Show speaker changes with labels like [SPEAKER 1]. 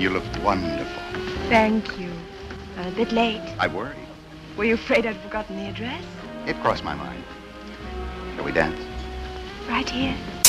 [SPEAKER 1] You looked wonderful.
[SPEAKER 2] Thank you. I'm a bit late.
[SPEAKER 1] I worried.
[SPEAKER 2] Were you afraid I'd forgotten the address?
[SPEAKER 1] It crossed my mind. Shall we dance?
[SPEAKER 2] Right here.